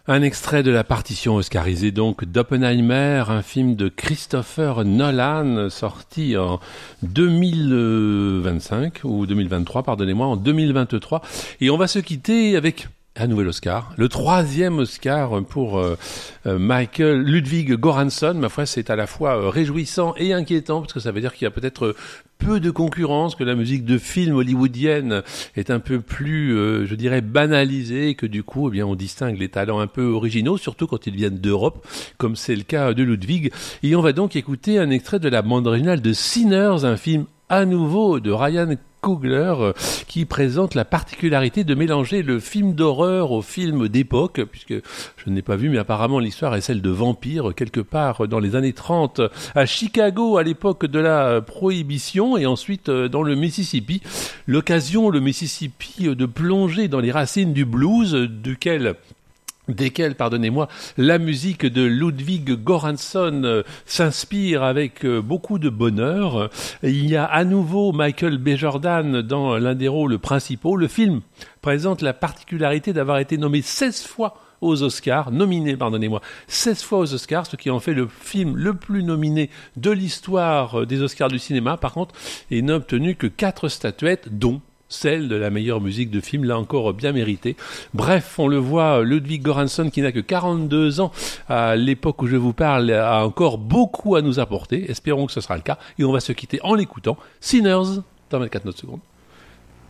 Un extrait de la partition oscarisée donc d'Oppenheimer, un film de Christopher Nolan sorti en 2025 ou 2023, pardonnez-moi, en 2023. Et on va se quitter avec un nouvel Oscar, le 3e Oscar pour Michael Ludwig Göransson. Ma foi, c'est à la fois réjouissant et inquiétant parce que ça veut dire qu'il y a peut-être peu de concurrence, que la musique de film hollywoodienne est un peu plus, je dirais, banalisée, et que du coup, eh bien, on distingue les talents un peu originaux, surtout quand ils viennent d'Europe, comme c'est le cas de Ludwig. Et on va donc écouter un extrait de la bande originale de Sinners, un film à nouveau de Ryan Coogler, qui présente la particularité de mélanger le film d'horreur au film d'époque, puisque je n'ai pas vu, mais apparemment l'histoire est celle de vampires, quelque part dans les années 30, à Chicago, à l'époque de la Prohibition, et ensuite dans le Mississippi. L'occasion, le Mississippi, de plonger dans les racines du blues, desquels, la musique de Ludwig Göransson s'inspire avec beaucoup de bonheur. Il y a à nouveau Michael B. Jordan dans l'un des rôles principaux. Le film présente la particularité d'avoir été nommé 16 fois aux Oscars, 16 fois aux Oscars, ce qui en fait le film le plus nominé de l'histoire des Oscars du cinéma. Par contre, il n'a obtenu que 4 statuettes, dont celle de la meilleure musique de film, là encore bien méritée. Bref, on le voit, Ludwig Göransson, qui n'a que 42 ans à l'époque où je vous parle, a encore beaucoup à nous apporter. Espérons que ce sera le cas. Et on va se quitter en l'écoutant. Sinners, dans 24 secondes.